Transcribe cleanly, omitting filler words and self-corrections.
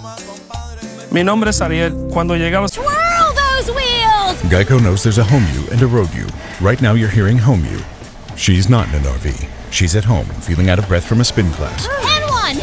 Mi nombre es Ariel. Cuando llegaba... Twirl those wheels! Geico knows there's a home you and a road you. Right now you're hearing home you. She's not in an RV. She's at home, feeling out of breath from a spin class.